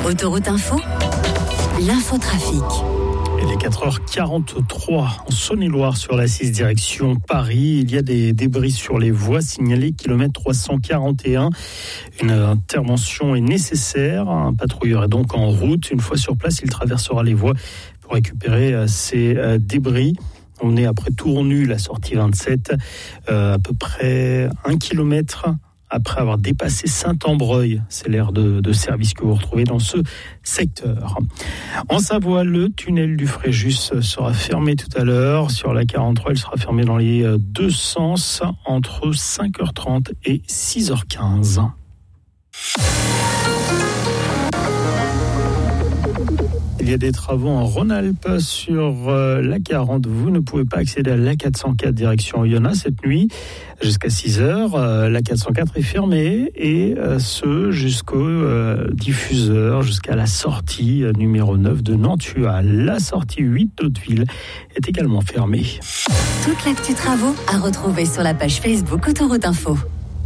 Autoroute Info, l'infotrafic. Il est 4h43 en Saône-et-Loire sur la 6 direction Paris. Il y a des débris sur les voies signalés kilomètre 341. Une intervention est nécessaire. Un patrouilleur est donc en route. Une fois sur place, il traversera les voies pour récupérer ces débris. On est après Tournu, la sortie 27, à peu près 1 kilomètre après avoir dépassé Saint-Ambreuil. C'est l'aire de service que vous retrouvez dans ce secteur. En Savoie, le tunnel du Fréjus sera fermé tout à l'heure. Sur la 43, il sera fermé dans les deux sens entre 5h30 et 6h15. Il y a des travaux en Rhône-Alpes sur la 40. Vous ne pouvez pas accéder à la 404 direction Oyonnax cette nuit jusqu'à 6h. La 404 est fermée et ce jusqu'au diffuseur, jusqu'à la sortie numéro 9 de Nantua. La sortie 8 d'Hauteville est également fermée. Toute l'actu travaux à retrouver sur la page Facebook Autoroute Info.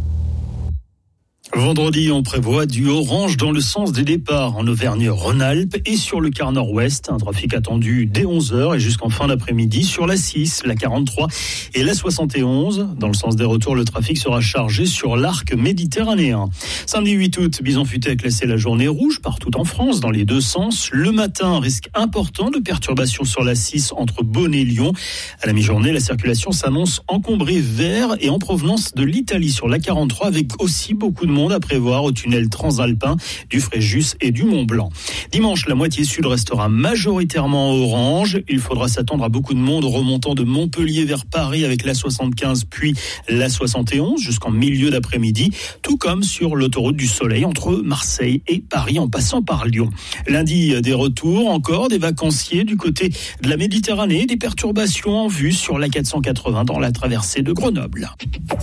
Vendredi, on prévoit du orange dans le sens des départs en Auvergne-Rhône-Alpes et sur le quart nord-ouest. Un trafic attendu dès 11h et jusqu'en fin d'après-midi sur la 6, la 43 et la 71. Dans le sens des retours, le trafic sera chargé sur l'arc méditerranéen. Samedi 8 août, Bison Futé a classé la journée rouge partout en France dans les deux sens. Le matin, risque important de perturbation sur la 6 entre Beaune et Lyon. À la mi-journée, la circulation s'annonce encombrée vert et en provenance de l'Italie sur la 43 avec aussi beaucoup de monde à prévoir au tunnel transalpin du Fréjus et du Mont-Blanc. Dimanche, la moitié sud restera majoritairement orange. Il faudra s'attendre à beaucoup de monde remontant de Montpellier vers Paris avec la 75 puis la 71 jusqu'en milieu d'après-midi, tout comme sur l'autoroute du Soleil entre Marseille et Paris en passant par Lyon. Lundi, des retours encore des vacanciers du côté de la Méditerranée, des perturbations en vue sur la 480 dans la traversée de Grenoble.